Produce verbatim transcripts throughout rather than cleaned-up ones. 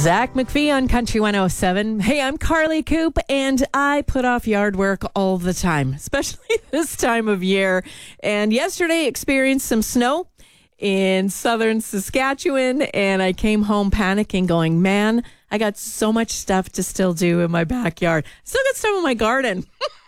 Zach McPhee on Country one oh seven. Hey, I'm Carly Coop, and I put off yard work all the time, especially this time of year. And yesterday experienced some snow in southern Saskatchewan, and I came home panicking, going, man, I got so much stuff to still do in my backyard. Still got stuff in my garden.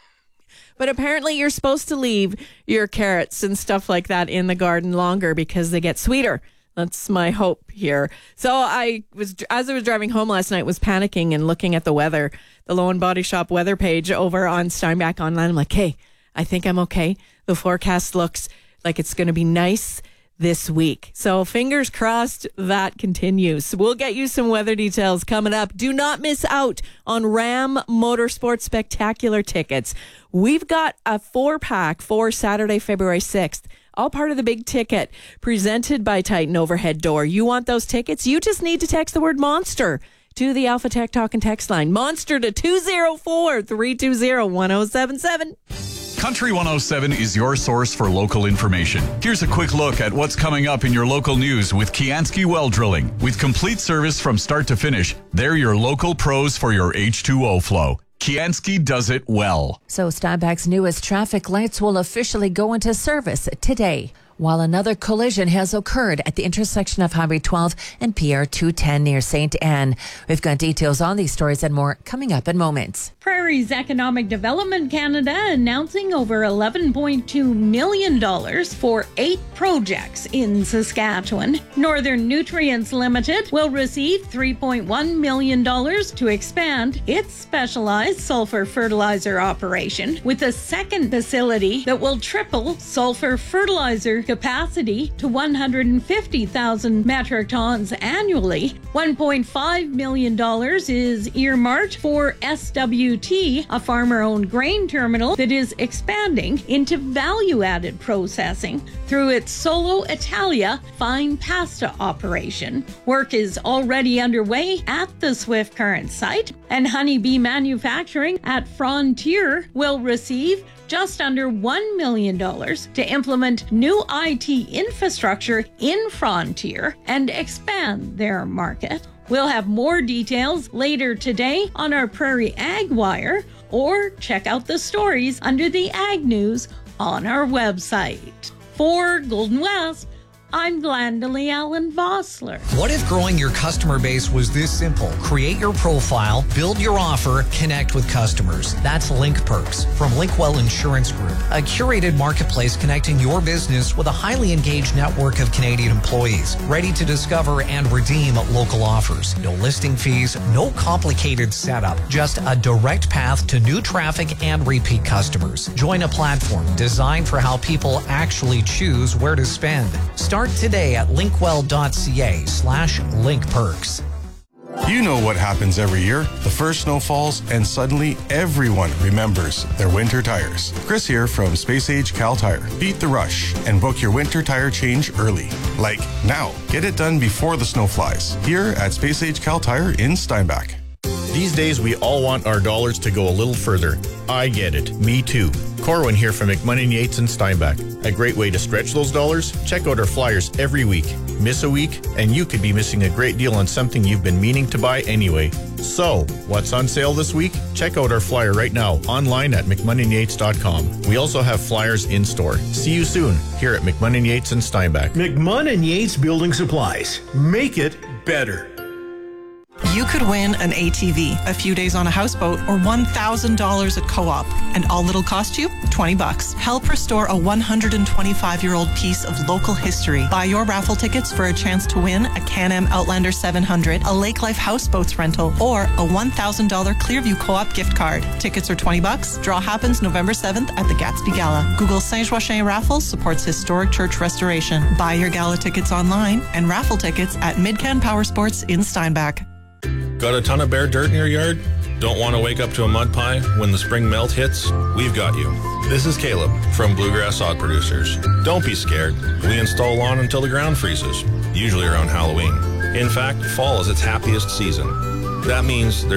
But apparently you're supposed to leave your carrots and stuff like that in the garden longer because they get sweeter. That's my hope here. So I was, as I was driving home last night, was panicking and looking at the weather, the Low and Body Shop weather page over on Steinbach Online. I'm like, hey, I think I'm okay. The forecast looks like it's going to be nice this week. So fingers crossed that continues. We'll get you some weather details coming up. Do not miss out on Ram Motorsports Spectacular tickets. We've got a four pack for Saturday, February sixth. All part of the big ticket presented by Titan Overhead Door. You want those tickets? You just need to text the word monster to the Alpha Tech Talk and Text line. Monster to two oh four, three two zero, one oh seven seven. Country one oh seven is your source for local information. Here's a quick look at what's coming up in your local news with Kianski Well Drilling. With complete service from start to finish, they're your local pros for your H two O flow. Kianski does it well. So Steinbach's newest traffic lights will officially go into service today, while another collision has occurred at the intersection of Highway twelve and P R two ten near Saint Anne. We've got details on these stories and more coming up in moments. Prairie's Economic Development Canada announcing over eleven point two million dollars for eight projects in Saskatchewan. Northern Nutrients Limited will receive three point one million dollars to expand its specialized sulfur fertilizer operation, with a second facility that will triple sulfur fertilizer capacity to one hundred fifty thousand metric tons annually. one point five million dollars is earmarked for S W T, a farmer-owned grain terminal that is expanding into value-added processing through its Solo Italia fine pasta operation. Work is already underway at the Swift Current site, and Honeybee Manufacturing at Frontier will receive just under one million dollars to implement new I T infrastructure in Frontier and expand their market. We'll have more details later today on our Prairie Ag Wire, or check out the stories under the Ag News on our website. For Golden West, I'm Glendalee Allen Vossler. What if growing your customer base was this simple? Create your profile, build your offer, connect with customers. That's Link Perks from Linkwell Insurance Group, a curated marketplace connecting your business with a highly engaged network of Canadian employees, ready to discover and redeem local offers. No listing fees, no complicated setup, just a direct path to new traffic and repeat customers. Join a platform designed for how people actually choose where to spend. Start today at linkwell.ca slash link perks. You know what happens every year. The first snow falls and suddenly everyone remembers their winter tires. Chris here from Space Age Cal Tire. Beat the rush and book your winter tire change early. Like now. Get it done before the snow flies. Here at Space Age Cal Tire in Steinbach. These days, we all want our dollars to go a little further. I get it. Me too. Corwin here from McMunn and Yates in Steinbach. A great way to stretch those dollars? Check out our flyers every week. Miss a week, and you could be missing a great deal on something you've been meaning to buy anyway. So, what's on sale this week? Check out our flyer right now online at mcmunn and yates dot com. We also have flyers in store. See you soon here at McMunn and Yates in Steinbach. McMunn and Yates Building Supplies. Make it better. You could win an A T V, a few days on a houseboat, or one thousand dollars at Co-op. And all it'll cost you? twenty bucks. Help restore a one hundred twenty-five-year-old piece of local history. Buy your raffle tickets for a chance to win a Can-Am Outlander seven hundred, a Lake Life Houseboats rental, or a one thousand dollars Clearview Co-op gift card. Tickets are twenty bucks. Draw happens November seventh at the Gatsby Gala. Google Saint-Joachim Raffles supports historic church restoration. Buy your gala tickets online and raffle tickets at Midcan Power Sports in Steinbach. Got a ton of bare dirt in your yard? Don't want to wake up to a mud pie when the spring melt hits? We've got you. This is Caleb from Bluegrass Sod Producers. Don't be scared. We install lawn until the ground freezes, usually around Halloween. In fact, fall is its happiest season. That means there's